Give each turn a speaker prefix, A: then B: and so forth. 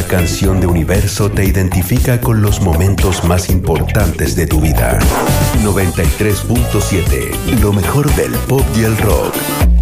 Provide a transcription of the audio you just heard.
A: canción de Universo te identifica con los momentos más importantes de tu vida. 93.7, lo mejor del pop y el rock.